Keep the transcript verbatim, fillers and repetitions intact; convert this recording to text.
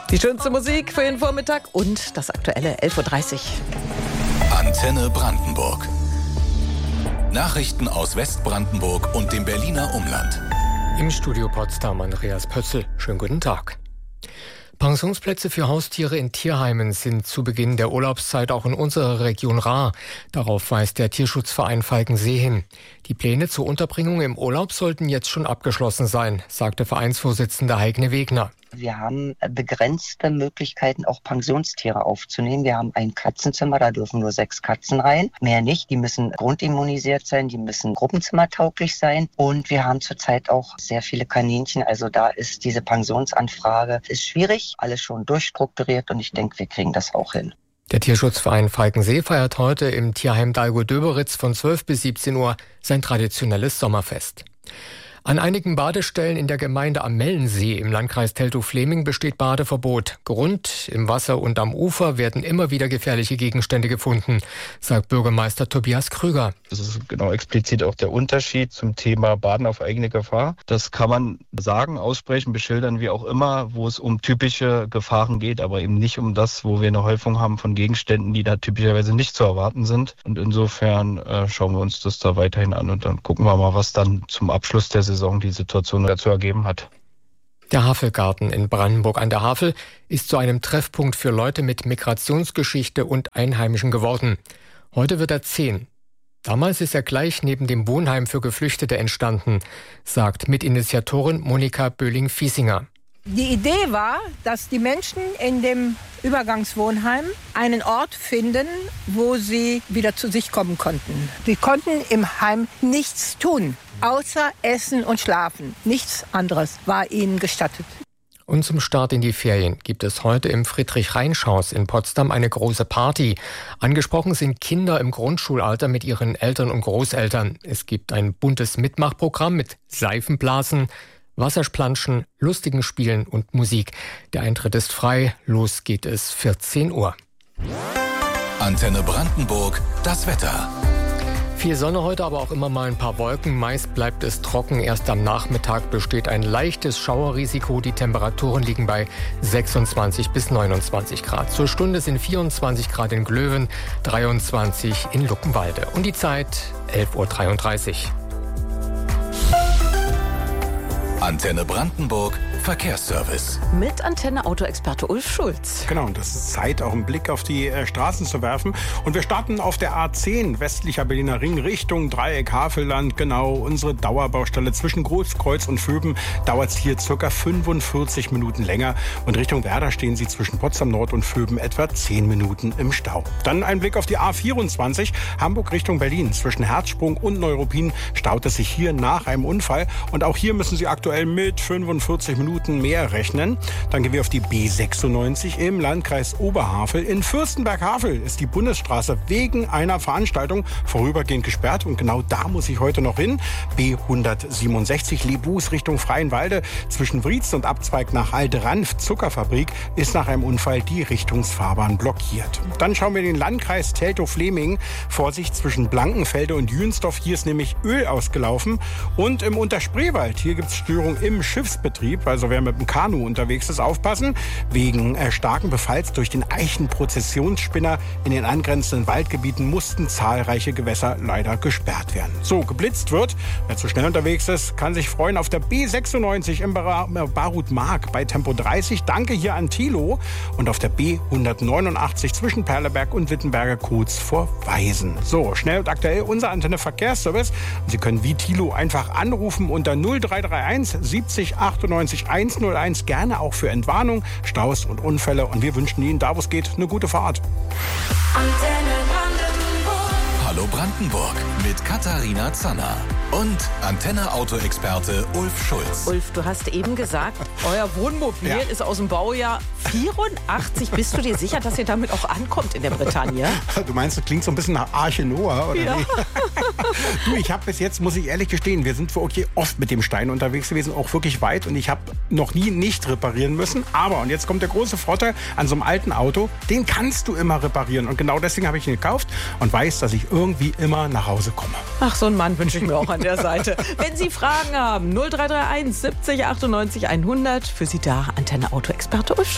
Die schönste Musik für den Vormittag und das aktuelle elf Uhr dreißig. Antenne Brandenburg. Nachrichten aus Westbrandenburg und dem Berliner Umland. Im Studio Potsdam Andreas Pötzl. Schönen guten Tag. Pensionsplätze für Haustiere in Tierheimen sind zu Beginn der Urlaubszeit auch in unserer Region rar. Darauf weist der Tierschutzverein Falkensee hin. Die Pläne zur Unterbringung im Urlaub sollten jetzt schon abgeschlossen sein, sagte Vereinsvorsitzender Heike Wegner. Wir haben begrenzte Möglichkeiten, auch Pensionstiere aufzunehmen. Wir haben ein Katzenzimmer, da dürfen nur sechs Katzen rein. Mehr nicht, die müssen grundimmunisiert sein, die müssen gruppenzimmertauglich sein. Und wir haben zurzeit auch sehr viele Kaninchen. Also da ist diese Pensionsanfrage ist schwierig, alles schon durchstrukturiert und ich denke, wir kriegen das auch hin. Der Tierschutzverein Falkensee feiert heute im Tierheim Dalgo-Döberitz von zwölf bis siebzehn Uhr sein traditionelles Sommerfest. An einigen Badestellen in der Gemeinde am Mellensee im Landkreis Teltow-Fläming besteht Badeverbot. Grund, im Wasser und am Ufer werden immer wieder gefährliche Gegenstände gefunden, sagt Bürgermeister Tobias Krüger. Das ist genau explizit auch der Unterschied zum Thema Baden auf eigene Gefahr. Das kann man sagen, aussprechen, beschildern, wie auch immer, wo es um typische Gefahren geht, aber eben nicht um das, wo wir eine Häufung haben von Gegenständen, die da typischerweise nicht zu erwarten sind. Und insofern äh, schauen wir uns das da weiterhin an und dann gucken wir mal, was dann zum Abschluss der Saison die Situation dazu ergeben hat. Der Havelgarten in Brandenburg an der Havel ist zu einem Treffpunkt für Leute mit Migrationsgeschichte und Einheimischen geworden. Heute wird er zehn. Damals ist er gleich neben dem Wohnheim für Geflüchtete entstanden, sagt Mitinitiatorin Monika Böhling-Fiesinger. Die Idee war, dass die Menschen in dem Übergangswohnheim einen Ort finden, wo sie wieder zu sich kommen konnten. Sie konnten im Heim nichts tun, außer essen und schlafen. Nichts anderes war ihnen gestattet. Und zum Start in die Ferien gibt es heute im Friedrich-Reinsch-Haus in Potsdam eine große Party. Angesprochen sind Kinder im Grundschulalter mit ihren Eltern und Großeltern. Es gibt ein buntes Mitmachprogramm mit Seifenblasen, Wassersplanschen, lustigen Spielen und Musik. Der Eintritt ist frei. Los geht es vierzehn Uhr. Antenne Brandenburg, das Wetter. Viel Sonne heute, aber auch immer mal ein paar Wolken. Meist bleibt es trocken. Erst am Nachmittag besteht ein leichtes Schauerrisiko. Die Temperaturen liegen bei sechsundzwanzig bis neunundzwanzig Grad. Zur Stunde sind vierundzwanzig Grad in Glöwen, dreiundzwanzig in Luckenwalde. Und die Zeit elf Uhr dreiunddreißig. Antenne Brandenburg, Verkehrsservice. Mit Antenne-Autoexperte Ulf Schulz. Genau, und das ist Zeit, auch einen Blick auf die äh, Straßen zu werfen. Und wir starten auf der A zehn, westlicher Berliner Ring, Richtung Dreieck Havelland. Genau, unsere Dauerbaustelle zwischen Großkreuz und Vöben dauert es hier circa fünfundvierzig Minuten länger. Und Richtung Werder stehen Sie zwischen Potsdam Nord und Vöben etwa zehn Minuten im Stau. Dann ein Blick auf die A vierundzwanzig, Hamburg Richtung Berlin. Zwischen Herzsprung und Neuruppin staut es sich hier nach einem Unfall. Und auch hier müssen Sie aktuell mit fünfundvierzig Minuten mehr rechnen. Dann gehen wir auf die B sechsundneunzig im Landkreis Oberhavel. In Fürstenberg-Havel ist die Bundesstraße wegen einer Veranstaltung vorübergehend gesperrt und genau da muss ich heute noch hin. B hundertsiebenundsechzig Lebus Richtung Freienwalde zwischen Wriez und Abzweig nach Alte-Ranf Zuckerfabrik ist nach einem Unfall die Richtungsfahrbahn blockiert. Dann schauen wir in den Landkreis Teltow-Fläming. Vorsicht zwischen Blankenfelde und Jünsdorf. Hier ist nämlich Öl ausgelaufen. Und im Unterspreewald, hier gibt es Störung im Schiffsbetrieb. Also wer mit dem Kanu unterwegs ist, aufpassen. Wegen äh, starken Befalls durch den Eichenprozessionsspinner in den angrenzenden Waldgebieten mussten zahlreiche Gewässer leider gesperrt werden. So, geblitzt wird. Wer zu schnell unterwegs ist, kann sich freuen auf der B sechsundneunzig im Bar Barut-Mark bei Tempo dreißig. Danke hier an Thilo. Und auf der B hundertneunundachtzig zwischen Perleberg und Wittenberger kurz vor Weisen. So, schnell und aktuell unser Antenne Verkehrsservice. Sie können wie Thilo einfach anrufen unter null drei drei eins siebzig achtundneunzig hunderteins, gerne auch für Entwarnung, Staus und Unfälle. Und wir wünschen Ihnen, da wo es geht, eine gute Fahrt. Antenne Brandenburg. Hallo Brandenburg mit Katharina Zanner und Antenne-Autoexperte Ulf Schulz. Ulf, du hast eben gesagt, euer Wohnmobil Ja. ist aus dem Baujahr vierundachtzig. Bist du dir sicher, dass ihr damit auch ankommt in der Bretagne? Du meinst, das klingt so ein bisschen nach Arche Noah, oder Ja. wie? Du, ich habe bis jetzt, muss ich ehrlich gestehen, wir sind wirklich oft mit dem Stein unterwegs gewesen, auch wirklich weit. Und ich habe noch nie nicht reparieren müssen. Aber, und jetzt kommt der große Vorteil an so einem alten Auto, den kannst du immer reparieren. Und genau deswegen habe ich ihn gekauft und weiß, dass ich irgendwie immer nach Hause komme. Ach, so einen Mann wünsche ich mir auch an der Seite. Wenn Sie Fragen haben, null drei drei eins siebzig achtundneunzig hundert. Für Sie da Antenne-Autoexperte Ulf Schulz.